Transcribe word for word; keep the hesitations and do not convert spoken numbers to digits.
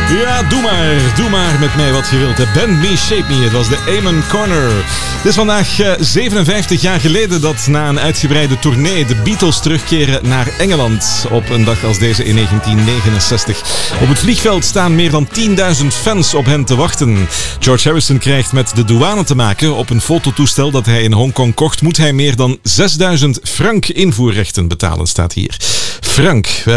Ja, doe maar. Doe maar met mij wat je wilt. Bend Me, Shape Me. Het was de Amen Corner. Het is vandaag uh, zevenenvijftig jaar geleden dat na een uitgebreide tournee de Beatles terugkeren naar Engeland. Op een dag als deze in negentien negenenzestig. Op het vliegveld staan meer dan tienduizend fans op hen te wachten. George Harrison krijgt met de douane te maken. Op een fototoestel dat hij in Hongkong kocht moet hij meer dan zesduizend frank invoerrechten betalen, staat hier. Frank.